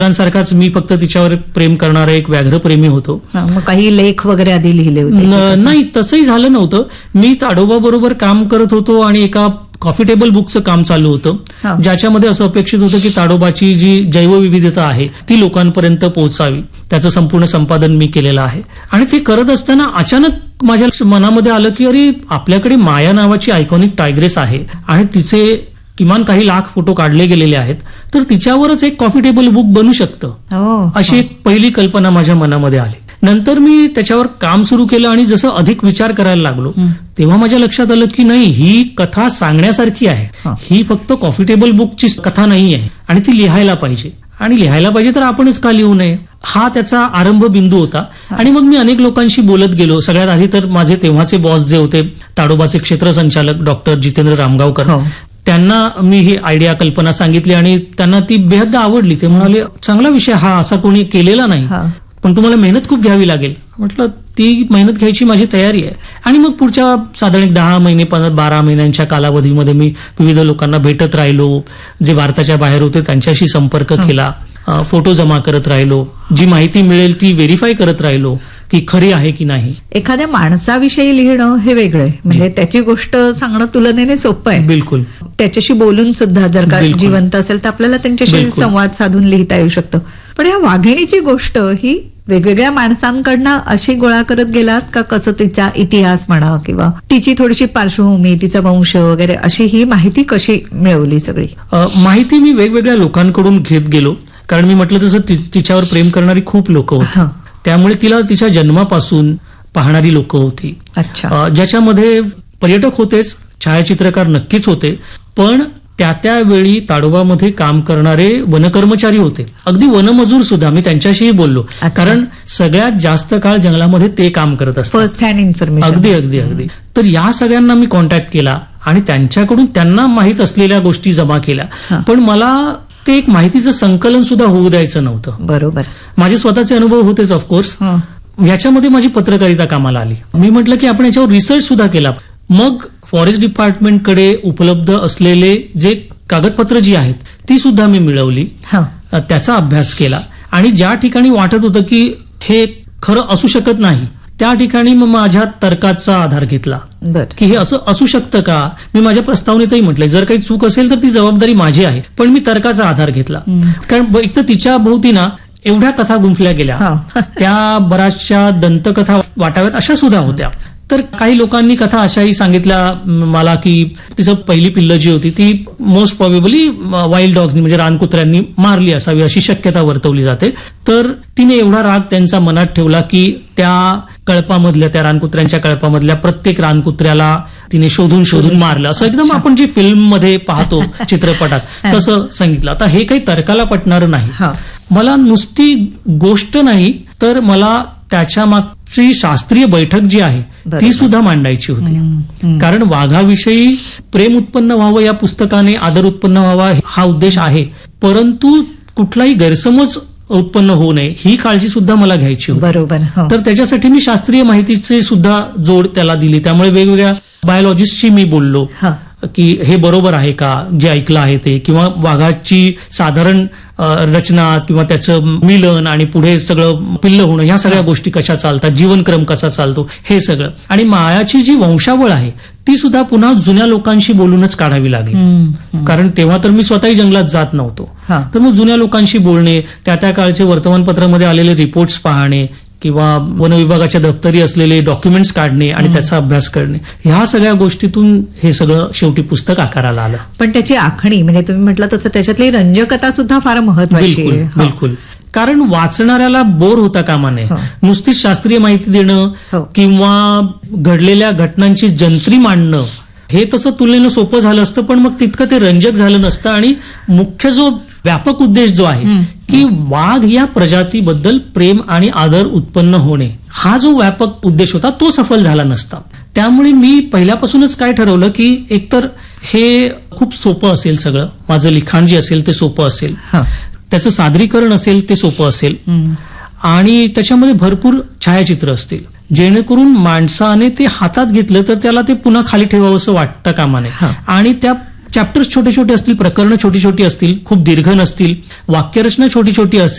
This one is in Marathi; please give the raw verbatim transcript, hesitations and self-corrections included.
सारखाच मी फक्त तिच्यावर प्रेम करणारा एक व्याघ्रप्रेमी होतो. हा, मग काही लेख वगैरे आधी लिहिले होते की न- कसं? नाही तसंही झालं नव्हतं. मी ताडोबा बरोबर काम करत होतो आणि एका कॉफी टेबल बुकचं काम चालू हा. होतं, ज्याच्यामध्ये असं अपेक्षित होतं की ताडोबाची जी जैवविविधता आहे ती लोकांपर्यंत पोहोचावी. त्याचं संपूर्ण संपादन मी केलेलं आहे. आणि ते करत असताना अचानक माझ्या मनामध्ये आलं की अरे आपल्याकडे माया नावाची आयकॉनिक टायग्रेस आहे आणि तिचे किमान काही लाख फोटो काढले गेलेले आहेत, तर तिच्यावरच एक कॉफी टेबल बुक बनू शकतं, हो, अशी एक पहिली कल्पना माझ्या मनामध्ये आली. नंतर मी त्याच्यावर काम सुरू केलं आणि जसं अधिक विचार करायला लागलो तेव्हा माझ्या लक्षात आलं की नाही, ही कथा सांगण्यासारखी आहे. हा. ही फक्त कॉफी टेबल बुकची कथा नाही आहे आणि ती लिहायला पाहिजे. आणि लिहायला पाहिजे तर आपणच का लिहू नये, हा त्याचा आरंभ बिंदू होता. आणि मग मी अनेक लोकांशी बोलत गेलो. सगळ्यात आधी तर माझे तेव्हाचे बॉस जे होते, ताडोबाचे क्षेत्र संचालक डॉक्टर जितेंद्र रामगावकर, हो. त्यांना मी ही आयडिया कल्पना सांगितली आणि त्यांना ती बेहद आवडली. ते म्हणाले चांगला विषय हा, असा कोणी केलेला नाही, हा. पण तुम्हाला मेहनत खूप घ्यावी लागेल. म्हटलं ती मेहनत घ्यायची माझी तयारी आहे. आणि मग पुढच्या साधारण एक दहा महिने पंधरा बारा महिन्यांच्या कालावधीमध्ये मी विविध लोकांना भेटत राहिलो, जे भारताच्या बाहेर होते त्यांच्याशी संपर्क केला, अ, फोटो जमा करत राहिलो, जी माहिती मिळेल ती व्हेरीफाय करत राहिलो की खरी आहे की नाही. एखाद्या माणसाविषयी लिहिणं हे वेगळं आहे, म्हणजे त्याची गोष्ट सांगणं तुलनेने सोपं आहे. बिलकुल त्याच्याशी बोलून सुद्धा जर का बिलकुल. जिवंत असेल तर आपल्याला त्यांच्याशी बिलकुल. संवाद साधून लिहिता येऊ शकतं. पण या वाघिणीची गोष्ट ही वेगवेगळ्या माणसांकडनं अशी गोळा करत गेलात का, कसं तिचा इतिहास म्हणा किंवा तिची थोडीशी पार्श्वभूमी, तिचा वंश वगैरे, अशी ही माहिती कशी मिळवली सगळी? अ, माहिती मी वेगवेगळ्या लोकांकडून घेत गेलो, कारण मी म्हटलं तसं ति- तिच्यावर प्रेम करणारी खूप लोक होती. हं. त्यामुळे तिला तिच्या जन्मापासून पाहणारी लोक होती. अच्छा. अ, ज्याच्यामध्ये पर्यटक होतेच, छायाचित्रकार नक्कीच होते, पण त्या त्यावेळी ताडोबामध्ये काम करणारे वनकर्मचारी होते, अगदी वनमजूर सुद्धा. मी त्यांच्याशीही बोललो, अच्छा. कारण सगळ्यात जास्त काळ जंगलामध्ये ते काम करत असतात. First hand information. अगदी अगदी अगदी तर या सगळ्यांना मी कॉन्टॅक्ट केला आणि त्यांच्याकडून त्यांना माहीत असलेल्या गोष्टी जमा केल्या. हं. पण मला ते एक माहितीचं संकलन सुद्धा होऊ द्यायचं नव्हतं. बरोबर. माझे स्वतःचे अनुभव होतेच ऑफकोर्स. हं. ह्याच्यामध्ये माझी पत्रकारिता कामाला आली. मी म्हटलं की आपण याच्यावर रिसर्च सुद्धा केला. मग फॉरेस्ट डिपार्टमेंटकडे उपलब्ध असलेले जे कागदपत्र जी आहेत ती सुद्धा मी मिळवली, हं. अ, त्याचा अभ्यास केला. आणि ज्या ठिकाणी वाटत होतं की हे खरं असू शकत नाही, त्या ठिकाणी मग माझ्या तर्काचा आधार घेतला बर. की हे असं असू शकतं का. मी माझ्या प्रस्तावनेतही म्हटलंय, जर काही चूक असेल तर ती जबाबदारी माझी आहे, पण मी तर्काचा आधार घेतला. कारण ब- एक तर तिच्या भोवती ना एवढ्या कथा गुंफल्या गेल्या, हा. त्या बऱ्याचशा दंतकथा वाटाव्यात अशा सुद्धा होत्या. तर काही लोकांनी कथा अशाही सांगितल्या म, मला की तिचं पहिली पिल्लं जी होती ती मोस्ट प्रॉबेबली वाईल्ड डॉग्सनी म्हणजे रानकुत्र्यांनी मारली असावी अशी शक्यता वर्तवली जाते. तर तिने एवढा राग त्यांचा मनात ठेवला की त्या कळपामधल्या, त्या रानकुत्र्यांच्या कळपामधल्या प्रत्येक रानकुत्र्याला तिने शोधून शोधून मारलं, असं एकदम आपण जे फिल्म मध्ये पाहतो चित्रपटात तसं सांगितलं. आता हे काही तर्काला पटणारं नाही. हा. मला नुसती गोष्ट नाही तर मला त्याच्या मागची शास्त्रीय बैठक जी आहे बरोबर. ती सुद्धा मांडायची होती. कारण वाघाविषयी प्रेम उत्पन्न व्हावं, या पुस्तकाने आदर उत्पन्न व्हावा हा उद्देश आहे, परंतु कुठलाही गैरसमज उत्पन्न होऊ नये ही काळजी सुद्धा मला घ्यायची होती. बरोबर. हं. तर त्याच्यासाठी मी शास्त्रीय माहितीची सुद्धा जोड त्याला दिली. त्यामुळे वेगवेगळ्या बायोलॉजिस्टशी मी बोललो हा. की हे बरोबर आहे का जे ऐकलं आहे ते, किंवा वाघाची साधारण अ, रचना किंवा त्याचं मिलन आणि पुढे सगळं पिल्लं होणं, ह्या सगळ्या गोष्टी कशा चालतात, जीवनक्रम कसा चालतो, हे सगळं. आणि मायाची जी वंशावळ आहे ती सुद्धा पुन्हा जुन्या लोकांशी बोलूनच काढावी लागली. हं. कारण तेव्हा तर मी स्वतःही जंगलात जात नव्हतो. हा. तर मग जुन्या लोकांशी बोलणे, त्या त्या काळचे वर्तमानपत्रामध्ये आलेले रिपोर्ट्स पाहणे किंवा वन विभागाच्या दप्तरी असलेले डॉक्युमेंट्स काढणे आणि त्याचा अभ्यास करणे, ह्या सगळ्या गोष्टीतून हे सगळं शेवटी पुस्तक आकाराला आलं. पण त्याची आखणी म्हणजे तुम्ही म्हटलं तसं त्याच्यातली रंजकता सुद्धा फार महत्वाची बिलकुल आहे. हं. बिलकुल. कारण वाचणाऱ्याला बोर होता कामा नये. हो. नुसतीच शास्त्रीय माहिती देणं हो. किंवा घडलेल्या घटनांची जंत्री मांडणं हे तसं तुलनेनं सोपं झालं असतं, पण मग तितकं ते रंजक झालं नसतं. आणि मुख्य जो व्यापक उद्देश जो आहे की वाघ या प्रजातीबद्दल प्रेम आणि आदर उत्पन्न होणे, हा जो व्यापक उद्देश होता तो सफल झाला नसता. त्यामुळे मी पहिल्यापासूनच काय ठरवलं की एकतर हे खूप सोपं असेल, सगळं माझं लिखाण जे असेल ते सोपं असेल, हं. त्याचं सादरीकरण असेल ते सोपं असेल, हं. आणि त्याच्यामध्ये भरपूर छायाचित्र असतील, जेणेकरून माणसाने ते हातात घेतलं तर त्याला ते पुन्हा खाली ठेवावं असं वाटतं कामा नये. हा. आणि त्या चॅप्टर्स छोटे छोटे असतील, प्रकरणं छोटी छोटी असतील, खूप दीर्घ नसतील, वाक्यरचना छोटी छोटी असेल,